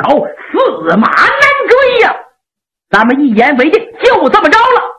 驷马难追呀！咱们一言为定，就这么着了。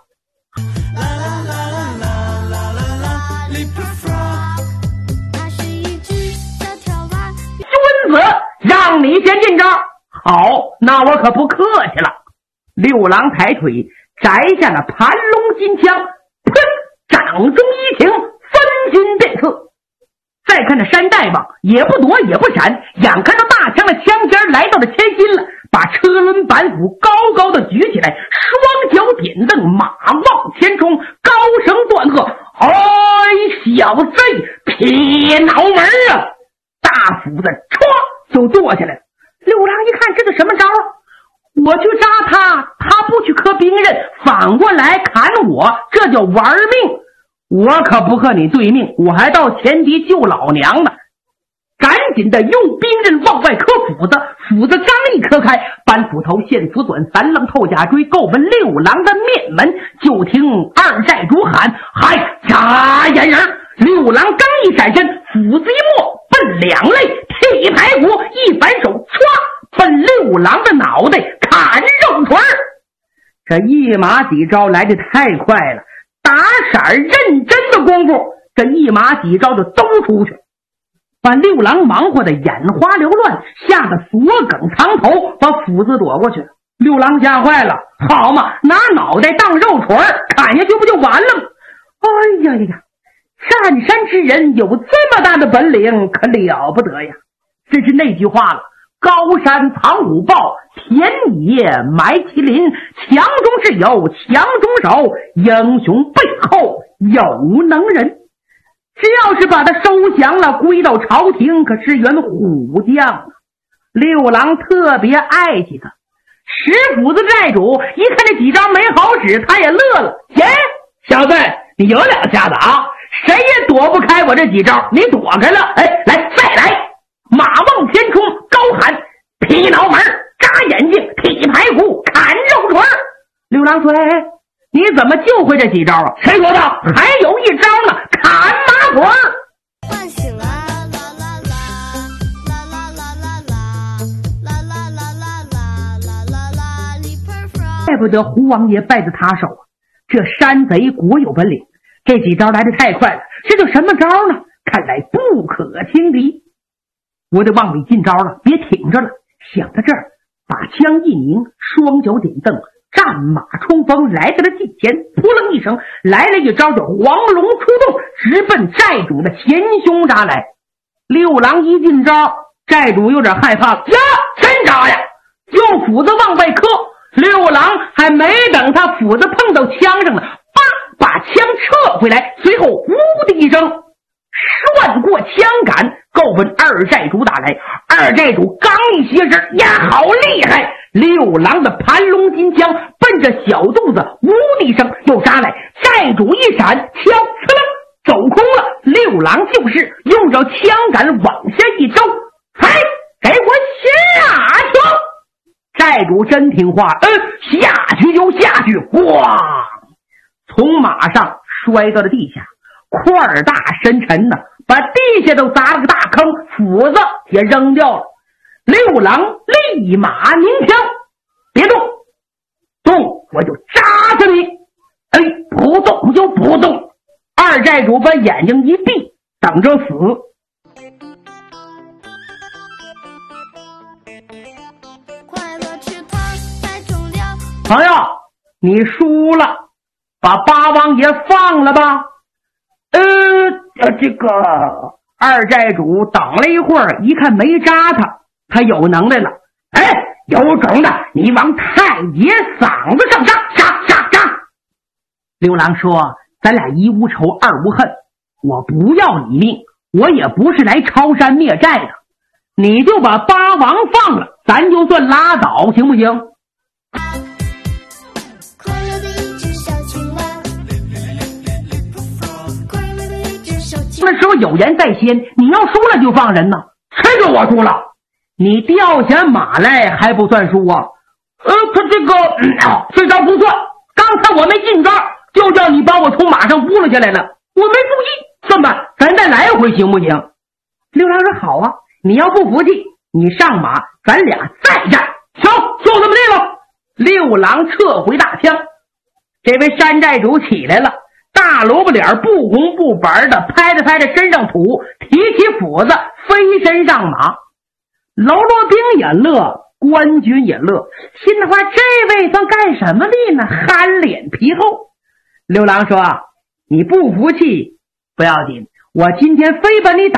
君子让你先进招。好，那我可不客气了。六郎抬腿摘下了盘龙金枪，砰，掌中一挺，分军便刺。再看这山大王也不躲也不闪，眼看着大枪的枪尖来到了前心了，把车轮板斧高高的举起来，双脚点蹬，马往前冲，高声断喝：哎，小贼，撇脑门啊！大斧子唰就剁下来了。六郎一看这个什么招啊，我去扎他，他不去磕兵刃，反过来砍我，这叫玩命。我可不和你对命，我还到前敌救老娘呢。赶紧的用兵刃往外磕斧子，斧子刚一磕开，搬斧头现斧短，三棱透甲锥，够奔六郎的面门。就听二寨主喊：嗨，眨眼人！六郎刚一闪身，斧子一没，奔两肋，踢排骨，一反手，唰，奔六郎的脑袋砍肉锤。这一马几招来得太快了，打色认真的功夫，这一马几招就都出去，把六郎忙活的眼花缭乱，吓得锁梗藏头，把斧子躲过去。六郎吓坏了，好嘛，拿脑袋当肉锤砍下去不就完了吗？哎呀呀，占山之人有这么大的本领，可了不得呀！这是那句话了，高山藏虎豹，田野埋麒麟，强中之有强中手，英雄背后有能人。只要是把他收降了，归到朝廷，可是员虎将。六郎特别爱惜他。石斧子寨主一看这几招没好使，他也乐了。耶，小子，你有两下子啊，谁也躲不开我这几招，你躲开了，哎，来再来！马往前冲，高喊：劈脑门，扎眼睛，劈排骨，砍肉锤。六郎说：哎，你怎么就会这几招啊？谁说的？还有一招呢，砍马腿。 唤醒啊，啦啦啦，啦啦啦啦啦，啦啦啦啦啦，啦啦啦，你 perfect。 怪不得胡王爷拜在他手啊！这山贼果有本领，这几招来得太快了，这叫什么招呢？看来不可轻敌。我得往里进招了，别挺着了。想到这儿，把枪一拧，双脚点蹬，战马冲锋，来到了近前，扑棱一声，来了一招叫黄龙出洞，直奔寨主的前胸扎来。六郎一进招，寨主有点害怕了，呀，真扎呀！用斧子往外磕，六郎还没等他斧子碰到枪上呢，叭，把枪撤回来，随后呜的一声，涮过枪杆，够奔二寨主打来。二寨主刚一斜身，呀，好厉害！六郎的盘龙金枪奔着小肚子，呜的一声又扎来。寨主一闪，枪呲楞走空了。六郎就是用着枪杆往下一招，嗨，给我下去！寨主真听话，下去就下去，咣，从马上摔到了地下，块大深沉的，把地下都砸了个大坑，斧子也扔掉了。六郎立马拧枪，别动，动我就扎死你！哎，不动就不动。二寨主把眼睛一闭，等着死。朋友，你输了，把八王爷放了吧。这个二寨主等了一会儿，一看没扎他，他有能耐了。哎，有种的，你往太爷嗓子上扎，扎扎扎！六郎说：咱俩一无仇，二无恨，我不要你命，我也不是来抄山灭寨的，你就把八王放了，咱就算拉倒，行不行？那时候有言在先，你要输了就放人呢。谁说我输了？你掉下马来还不算输啊？他这个这招不算。刚才我没进招，就叫你把我从马上扑了下来了，我没注意。这么办？咱再来一回行不行？六郎说好啊，你要不服气，你上马， 咱俩再战。瞧，就这么地了。六郎撤回大枪，这位山寨主起来了，大萝卜脸不红不白的拍着拍着身上土，提起斧子飞身上马。喽啰兵也乐，官军也乐，心话这位算干什么的呢？憨脸皮厚。六郎说，你不服气不要紧，我今天非把你打